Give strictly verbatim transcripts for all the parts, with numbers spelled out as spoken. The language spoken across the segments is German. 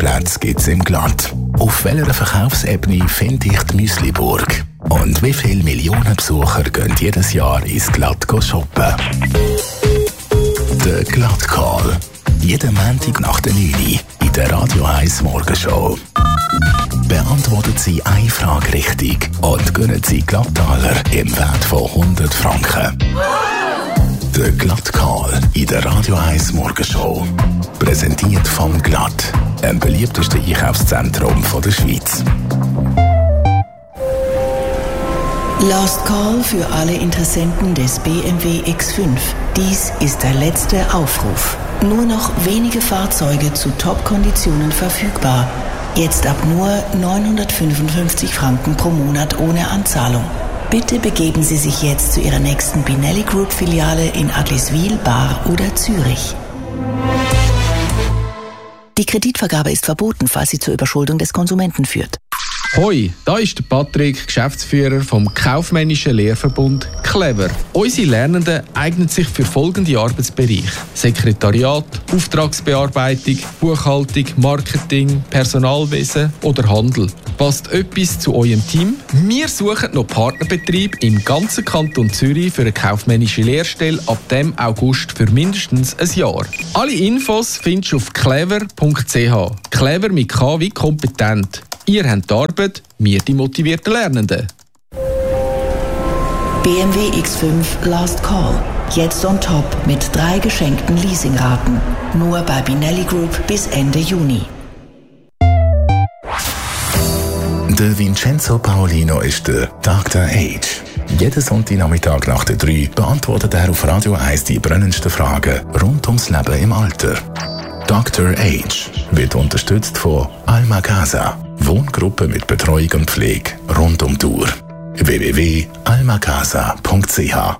Parkplätze gibt es im Glatt? Auf welcher Verkaufsebene finde ich die Müsliburg? Und wie viele Millionen Besucher gehen jedes Jahr ins Glatt shoppen? Der Glatt-Call. Jeden Montag nach der neun Uhr in der Radio eins Morgenshow. Beantworten Sie eine Frage richtig und gewinnen Sie Glattaler im Wert von hundert Franken. Der Glatt-Call in der Radio eins Morgenshow. Präsentiert vom Glatt, dem beliebtesten Einkaufszentrum der Schweiz. Last Call für alle Interessenten des B M W X fünf. Dies ist der letzte Aufruf. Nur noch wenige Fahrzeuge zu Top-Konditionen verfügbar. Jetzt ab nur neunhundertfünfundfünfzig Franken pro Monat ohne Anzahlung. Bitte begeben Sie sich jetzt zu Ihrer nächsten Binelli Group Filiale in Agliswil, Bar oder Zürich. Die Kreditvergabe ist verboten, falls sie zur Überschuldung des Konsumenten führt. Hoi, da ist der Patrick, Geschäftsführer vom kaufmännischen Lehrverbund Clever. Unsere Lernenden eignen sich für folgende Arbeitsbereiche: Sekretariat, Auftragsbearbeitung, Buchhaltung, Marketing, Personalwesen oder Handel. Passt etwas zu eurem Team? Wir suchen noch Partnerbetrieb im ganzen Kanton Zürich für eine kaufmännische Lehrstelle ab dem August für mindestens ein Jahr. Alle Infos findest du auf clever punkt c h. Clever mit K wie kompetent. Ihr habt die Arbeit, wir die motivierten Lernenden. B M W X fünf Last Call. Jetzt on top mit drei geschenkten Leasingraten. Nur bei Binelli Group bis Ende Juni. Der Vincenzo Paolino ist der Doktor Age. Jeden Sonntagnachmittag nach der drei beantwortet er auf Radio eins die brennendsten Fragen rund ums Leben im Alter. Doktor Age wird unterstützt von Alma Casa, Wohngruppe mit Betreuung und Pflege rund um die Uhr. w w w punkt alma casa punkt c h.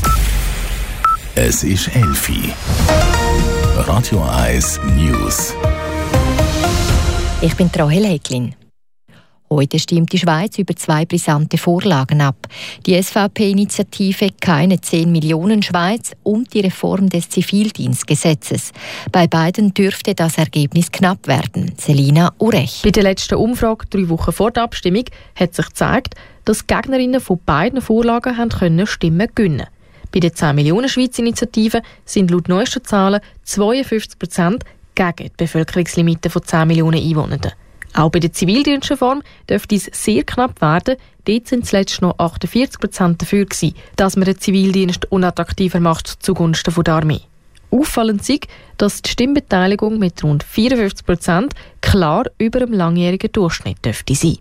Es ist elf Uhr. Radio eins News. Ich bin Rahel Häcklin. Heute stimmt die Schweiz über zwei brisante Vorlagen ab. Die S V P-Initiative «Keine zehn Millionen Schweiz» und die Reform des Zivildienstgesetzes. Bei beiden dürfte das Ergebnis knapp werden. Selina Urech. Bei der letzten Umfrage, drei Wochen vor der Abstimmung, hat sich gezeigt, dass die Gegnerinnen von beiden Vorlagen haben können Stimmen gewinnen. Bei der zehn Millionen Schweiz-Initiative sind laut neuesten Zahlen zweiundfünfzig Prozent gegen die Bevölkerungslimite von zehn Millionen Einwohnern. Auch bei der Zivildienstreform dürfte es sehr knapp werden. Dort sind zuletzt noch achtundvierzig Prozent dafür gewesen, dass man den Zivildienst unattraktiver macht zugunsten der Armee. Auffallend ist, dass die Stimmbeteiligung mit rund vierundfünfzig Prozent klar über dem langjährigen Durchschnitt dürfte sein.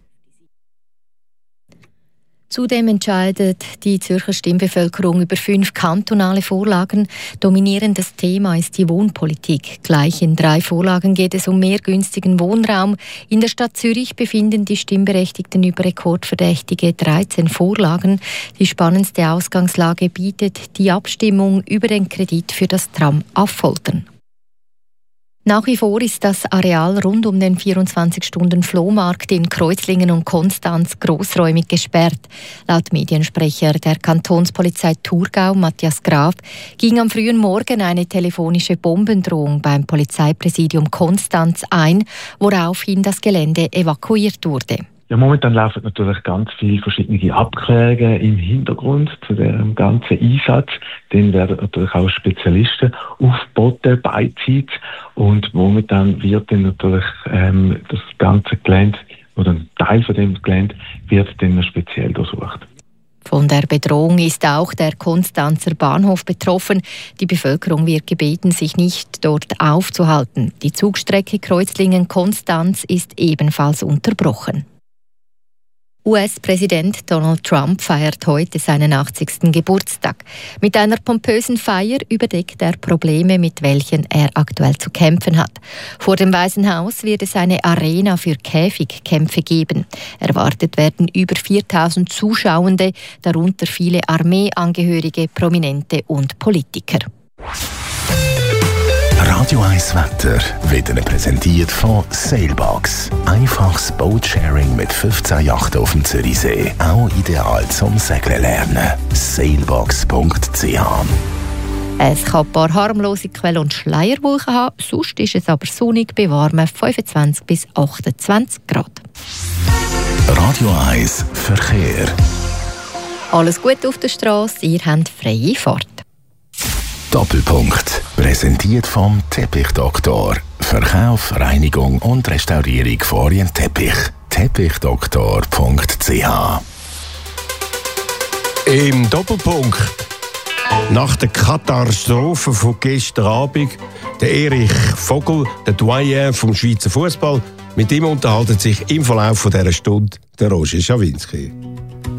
Zudem entscheidet die Zürcher Stimmbevölkerung über fünf kantonale Vorlagen. Dominierendes Thema ist die Wohnpolitik. Gleich in drei Vorlagen geht es um mehr günstigen Wohnraum. In der Stadt Zürich befinden die Stimmberechtigten über rekordverdächtige dreizehn Vorlagen. Die spannendste Ausgangslage bietet die Abstimmung über den Kredit für das Tram Affoltern. Nach wie vor ist das Areal rund um den vierundzwanzig-Stunden-Flohmarkt in Kreuzlingen und Konstanz grossräumig gesperrt. Laut Mediensprecher der Kantonspolizei Thurgau, Matthias Graf, ging am frühen Morgen eine telefonische Bombendrohung beim Polizeipräsidium Konstanz ein, woraufhin das Gelände evakuiert wurde. Ja, momentan laufen natürlich ganz viele verschiedene Abklärungen im Hintergrund zu dem ganzen Einsatz. Dann werden natürlich auch Spezialisten aufgeboten, beizieht. Und momentan wird dann natürlich ähm, das ganze Gelände oder ein Teil von dem Gelände wird dann speziell durchsucht. Von der Bedrohung ist auch der Konstanzer Bahnhof betroffen. Die Bevölkerung wird gebeten, sich nicht dort aufzuhalten. Die Zugstrecke Kreuzlingen-Konstanz ist ebenfalls unterbrochen. U S-Präsident Donald Trump feiert heute seinen achtzigsten Geburtstag. Mit einer pompösen Feier überdeckt er Probleme, mit welchen er aktuell zu kämpfen hat. Vor dem Weißen Haus wird es eine Arena für Käfigkämpfe geben. Erwartet werden über viertausend Zuschauende, darunter viele Armeeangehörige, Prominente und Politiker. Radio eins Wetter wird Ihnen präsentiert von Sailbox. Einfaches Boatsharing mit fünfzehn Yachten auf dem Zürichsee. Auch ideal zum Segeln lernen. sailbox punkt c h. Es kann ein paar harmlose Quellen und Schleierwolken haben, sonst ist es aber sonnig bei warmen fünfundzwanzig bis achtundzwanzig Grad. Radio eins Verkehr. Alles gut auf der Straße, ihr habt freie Fahrt. Doppelpunkt. Präsentiert vom Teppichdoktor. Verkauf, Reinigung und Restaurierung von Orientteppich. Teppichdoktor punkt c h. Im Doppelpunkt. Nach der Katastrophe von gestern Abend, der Erich Vogel, der Doyen vom Schweizer Fußball, mit ihm unterhalten sich im Verlauf dieser Stunde der Roger Schawinski.